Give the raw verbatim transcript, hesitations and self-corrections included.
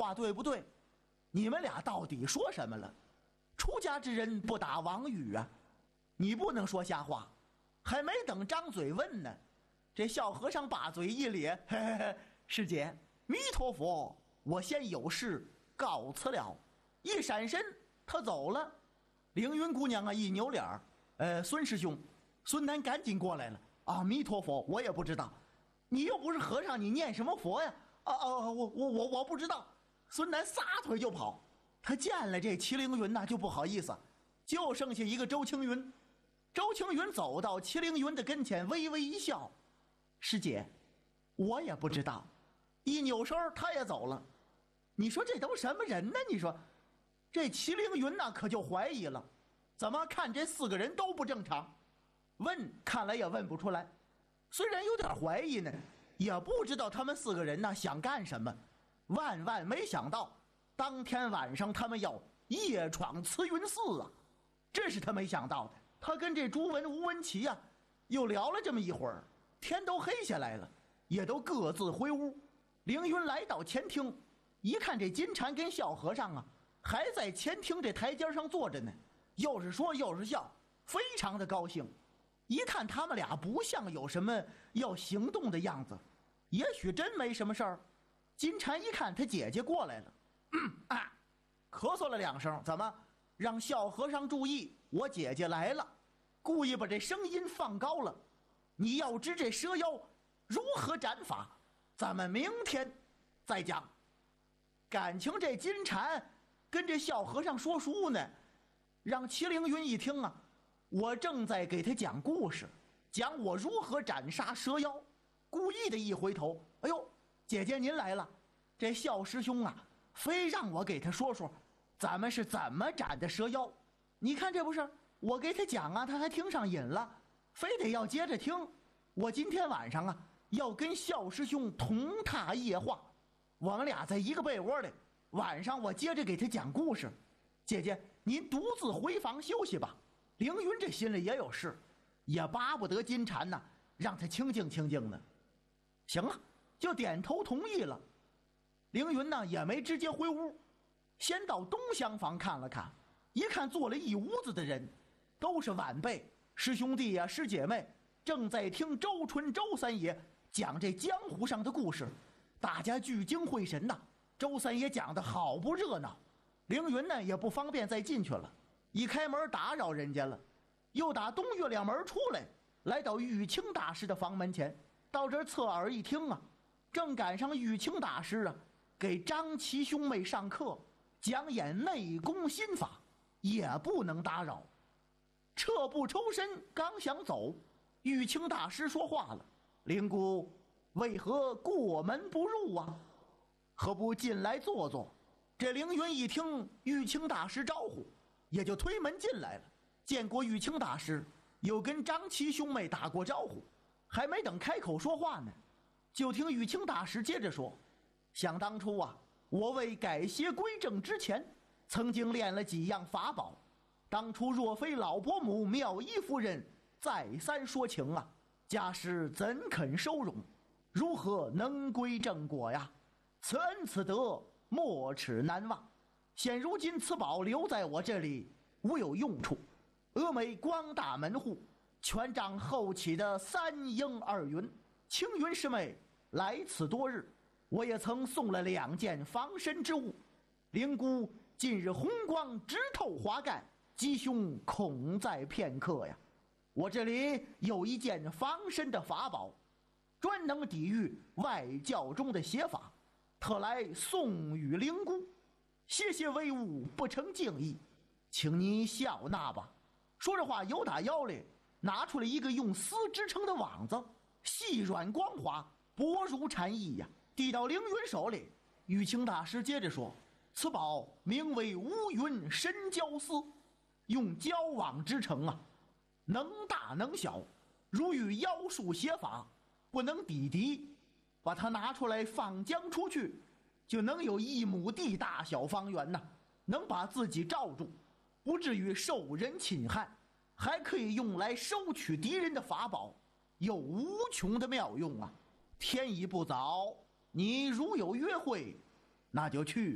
话对不对？你们俩到底说什么了？出家之人不打妄语啊！你不能说瞎话。还没等张嘴问呢，这小和尚把嘴一咧，嘿嘿嘿，师姐，弥陀佛，我先有事告辞了。一闪身，他走了。凌云姑娘啊，一扭脸儿，呃，孙师兄，孙楠赶紧过来了。啊，弥陀佛，我也不知道，你又不是和尚，你念什么佛呀？啊啊，我我我我不知道。孙楠撒腿就跑。他见了这麒麟云呐，就不好意思，就剩下一个周青云。周青云走到麒麟云的跟前，微微一笑：“师姐，我也不知道。”一扭身，他也走了。你说这都什么人呢？你说，这麒麟云呐，可就怀疑了，怎么看这四个人都不正常？问，看来也问不出来。虽然有点怀疑呢，也不知道他们四个人呢想干什么。万万没想到，当天晚上他们要夜闯慈云寺啊！这是他没想到的。他跟这朱文、吴文琪啊，又聊了这么一会儿，天都黑下来了，也都各自回屋。凌云来到前厅，一看这金蝉跟小和尚啊，还在前厅这台阶上坐着呢，又是说又是笑，非常的高兴。一看他们俩不像有什么要行动的样子，也许真没什么事儿。金蝉一看他姐姐过来了，嗯啊，咳嗽了两声，怎么让小和尚注意，我姐姐来了，故意把这声音放高了。你要知这蛇妖如何斩法，咱们明天再讲。感情这金蝉跟这小和尚说书呢，让麒麟云一听啊，我正在给他讲故事，讲我如何斩杀蛇妖。故意的一回头，哎呦，姐姐您来了。这小师兄啊，非让我给他说说咱们是怎么斩的蛇妖。你看这不是我给他讲啊，他还听上瘾了，非得要接着听。我今天晚上啊，要跟小师兄同榻夜话，我们俩在一个被窝里，晚上我接着给他讲故事。姐姐您独自回房休息吧。凌云这心里也有事，也巴不得金蝉呢，让他清静清静呢。行啊，就点头同意了。凌云呢也没直接回屋，先到东厢房看了看，一看坐了一屋子的人，都是晚辈、师兄弟呀、师姐妹，正在听周春周三爷讲这江湖上的故事，大家聚精会神呐。周三爷讲的好不热闹，凌云呢也不方便再进去了，一开门打扰人家了，又打东月亮门出来，来到玉清大师的房门前，到这儿侧耳一听啊，正赶上玉清大师啊给张琪兄妹上课，讲演内功心法，也不能打扰。撤步抽身，刚想走，玉清大师说话了：“灵姑，为何过门不入啊？何不进来坐坐？”这凌云一听玉清大师招呼，也就推门进来了。见过玉清大师，又跟张琪兄妹打过招呼，还没等开口说话呢，就听玉清大师接着说：“想当初啊，我为改邪归正之前，曾经练了几样法宝。当初若非老伯母妙一夫人再三说情啊，家师怎肯收容？如何能归正果呀？此恩此德，没齿难忘。现如今此宝留在我这里，无有用处。峨眉光大门户，全仗后起的三英二云、青云师妹来此多日，我也曾送了两件防身之物。灵姑近日红光直透华盖，吉凶恐在片刻呀。我这里有一件防身的法宝，专能抵御外教中的邪法，特来送与灵姑。谢谢威武，不成敬意，请你笑纳吧。说着话，由打腰里拿出了一个用丝织成的网子，细软光滑，薄如蝉翼呀，递到凌云手里。玉清大师接着说：“此宝名为乌云神蛟丝，用蛟网织成啊，能大能小，如遇妖术邪法，不能抵敌，把它拿出来放江出去，就能有一亩地大小方圆呐，能把自己罩住，不至于受人侵害，还可以用来收取敌人的法宝，有无穷的妙用啊！天已不早，你如有约会，那就去